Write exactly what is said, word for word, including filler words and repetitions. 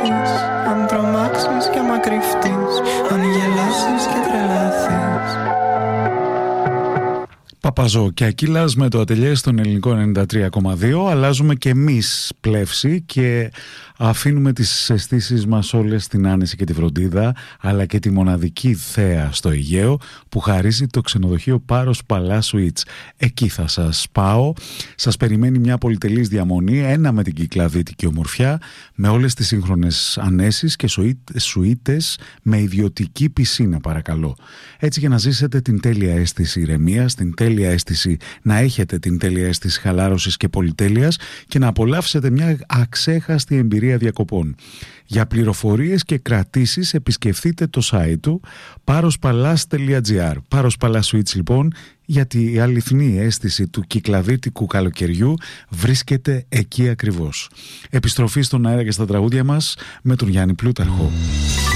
Αν τρομάξεις και άμα κρυφτείς, αν γελάσεις και τρελαθείς. Παπαζό και Ακύλας με το Ατελιέ στον Ελληνικό ενενήντα τρία κόμμα δύο. Αλλάζουμε και εμείς πλεύση και αφήνουμε τις αισθήσεις μας όλες στην άνεση και τη φροντίδα, αλλά και τη μοναδική θέα στο Αιγαίο που χαρίζει το ξενοδοχείο Πάρος Παλά Suites. Εκεί θα σας πάω. Σας περιμένει μια πολυτελής διαμονή, ένα με την κυκλαδίτικη ομορφιά, με όλες τις σύγχρονες ανέσεις και σουίτες με ιδιωτική πισίνα, παρακαλώ. Έτσι, για να ζήσετε την τέλεια αίσθηση ηρεμίας, την τέλεια αίσθηση να έχετε την τέλεια αίσθηση χαλάρωσης και πολυτέλειας και να απολαύσετε μια αξέχαστη εμπειρία διακοπών. Για πληροφορίες και κρατήσεις επισκεφτείτε το site του πάροσπαλάς τελεία τζι άρ. Πάρος Παλά Suites, λοιπόν, γιατί η αληθινή αίσθηση του κυκλαδίτικου καλοκαιριού βρίσκεται εκεί ακριβώς. Επιστροφή στον αέρα και στα τραγούδια μας με τον Γιάννη Πλούταρχο.